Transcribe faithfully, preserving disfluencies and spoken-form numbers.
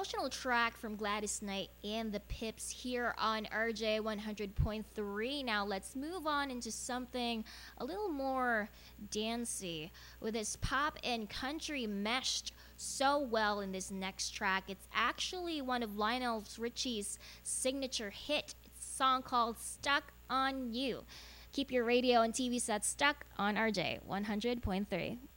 emotional track from Gladys Knight and the Pips here on R J one hundred point three. Now let's move on into something a little more dancey with this pop and country meshed so well in this next track. It's actually one of Lionel Richie's signature hit. It's a song called Stuck on You. Keep your radio and T V set stuck on R J one hundred point three.